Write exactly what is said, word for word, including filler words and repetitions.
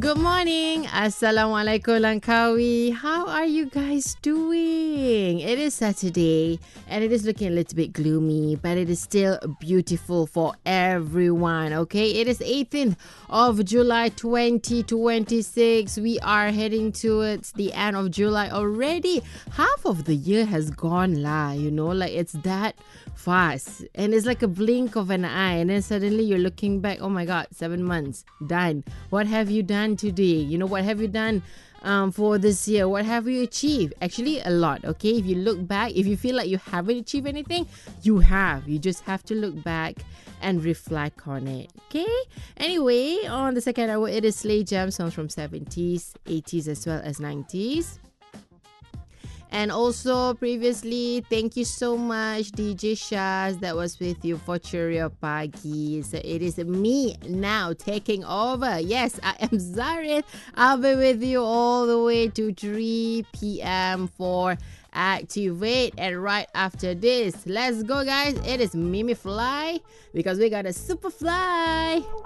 Good morning. Assalamualaikum Langkawi. How are you guys doing? It is Saturday and it is looking a little bit gloomy, but it is still beautiful for everyone, okay? It is eighteenth of July twenty twenty-six. We are heading towards the end of July already. Half of the year has gone lah, you know, like it's that fast. And it's like a blink of an eye and then suddenly you're looking back, oh my god, seven months, done. What have you done today? You know, what have you done um, for this year? What have you achieved? Actually, a lot, okay? If you look back, if you feel like you haven't achieved anything, you have. You just have to look back and reflect on it, okay? Anyway, on the second hour, it is Slay Jam songs from seventies, eighties as well as nineties. And also previously, thank you so much, D J Shaz, that was with you for Cheerio Pagi. So it is me now taking over. Yes, I am Zarith. I'll be with you all the way to three p.m. for Activate. And right after this, let's go guys. It is Mimi Fly because we got a super fly.